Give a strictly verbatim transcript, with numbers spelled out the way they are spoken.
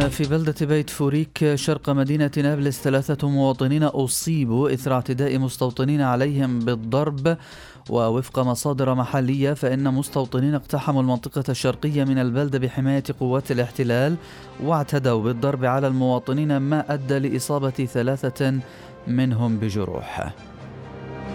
في بلدة بيت فوريك شرق مدينة نابلس ثلاثة مواطنين أصيبوا إثر اعتداء مستوطنين عليهم بالضرب. ووفق مصادر محلية فإن مستوطنين اقتحموا المنطقة الشرقية من البلدة بحماية قوات الاحتلال واعتدوا بالضرب على المواطنين ما أدى لإصابة ثلاثة منهم بجروح.